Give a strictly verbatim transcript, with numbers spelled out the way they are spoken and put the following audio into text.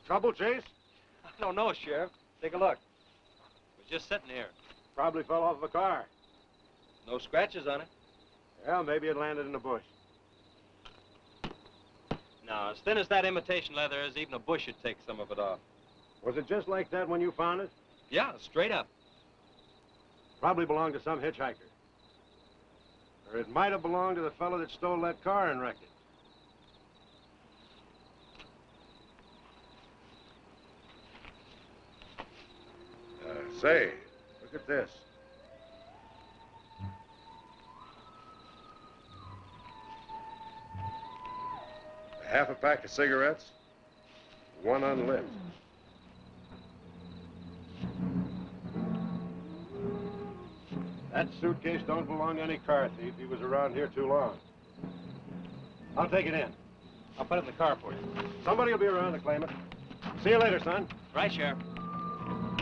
Trouble, Chase? I don't know, Sheriff. Take a look. We're just sitting here. Probably fell off of a car. No scratches on it. Yeah, maybe it landed in a bush. No, as thin as that imitation leather is, even a bush should take some of it off. Was it just like that when you found it? Yeah, straight up. Probably belonged to some hitchhiker. Or it might have belonged to the fellow that stole that car and wrecked it. Uh, say, look at this. A half a pack of cigarettes, one unlit. That suitcase don't belong to any car thief. He was around here too long. I'll take it in. I'll put it in the car for you. Somebody will be around to claim it. See you later, son. Right, Sheriff.